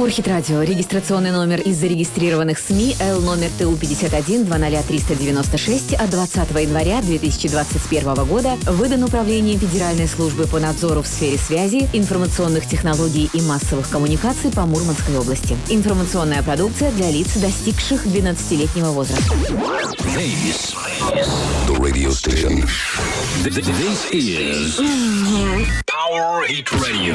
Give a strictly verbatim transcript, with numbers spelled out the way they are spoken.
Разговор Хит-радио. Регистрационный номер из зарегистрированных СМИ Л номер Т У пятьдесят один двадцать триста девяносто шесть от двадцатого января две тысячи двадцать первого года выдан Управлением Федеральной службы по надзору в сфере связи, информационных технологий и массовых коммуникаций по Мурманской области. Информационная продукция для лиц, достигших двенадцатилетнего возраста. This, the radio station. This is Power Hit Radio.